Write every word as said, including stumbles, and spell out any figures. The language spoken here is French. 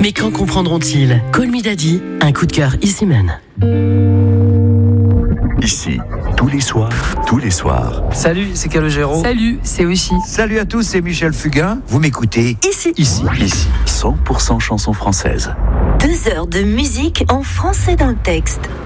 Mais quand comprendront-ils? Call Me Daddy, un coup de cœur Easy Man. Ici, tous les soirs, tous les soirs. Salut, c'est Calogero. Salut, c'est Oshi. Salut à tous, c'est Michel Fugain. Vous m'écoutez Ici. Ici, ici, cent pour cent chansons françaises. Deux heures de musique en français dans le texte.